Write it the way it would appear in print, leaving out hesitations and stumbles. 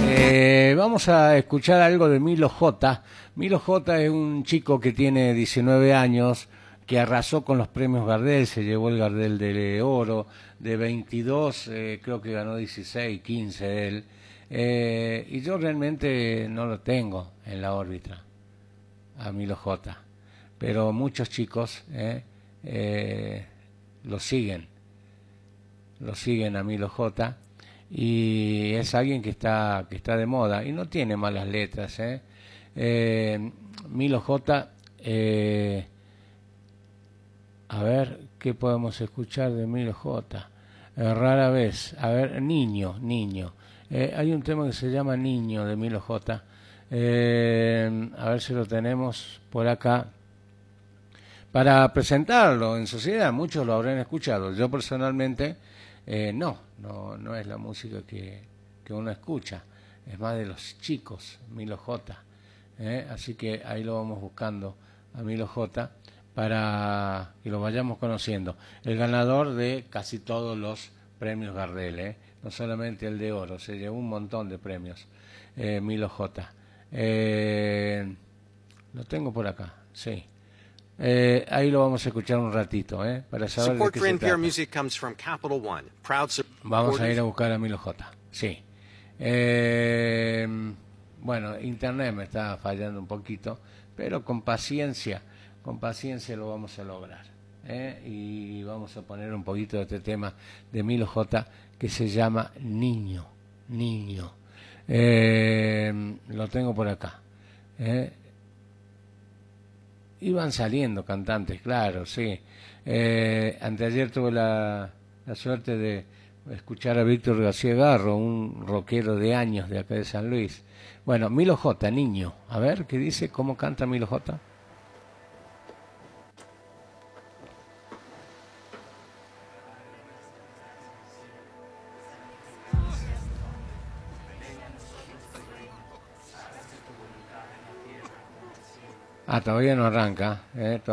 Vamos a escuchar algo de Milo J. Milo J es un chico que tiene 19 años, que arrasó con los premios Gardel, se llevó el Gardel de oro, de 22 creo que ganó 16, 15 él. Y yo realmente no lo tengo en la órbita, a Milo J. Pero muchos chicos lo siguen a Milo J. Y es alguien que está de moda y no tiene malas letras. Milo J. A ver qué podemos escuchar de Milo J. Rara vez. A ver, niño. Hay un tema que se llama Niño de Milo J. A ver si lo tenemos por acá para presentarlo en sociedad. Muchos lo habrán escuchado. Yo personalmente no es la música que uno escucha, es más de los chicos, Milo J. Así que ahí lo vamos buscando a Milo J para que lo vayamos conociendo. El ganador de casi todos los premios Gardel, no solamente el de oro, se llevó un montón de premios, Milo J. Lo tengo por acá, sí. Ahí lo vamos a escuchar un ratito, para saber de qué se trata. Vamos a ir a buscar a Milo J. Sí. Bueno, internet me está fallando un poquito, pero con paciencia lo vamos a lograr. Y vamos a poner un poquito de este tema de Milo J que se llama Niño. Lo tengo por acá. Iban saliendo cantantes, claro, sí. Anteayer tuve la suerte de escuchar a Víctor García Garro, un rockero de años de acá de San Luis. Bueno, Milo J, Niño. A ver, ¿qué dice? ¿Cómo canta Milo J? Todavía no arranca,